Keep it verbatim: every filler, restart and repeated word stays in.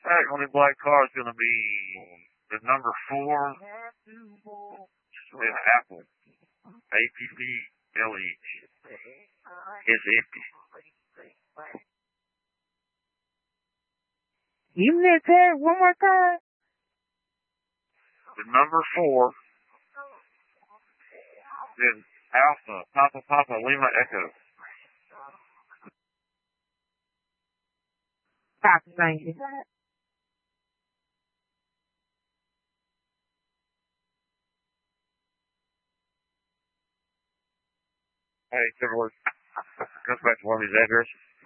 Alright, only black car is gonna be the number four. We have Apple. A P P L E. It's empty. You missed that one more time? The number four. Then Alpha, Papa Papa, Lima Echo. Copy, thank you. Hey, Timberlake. Goes back to one of these addresses.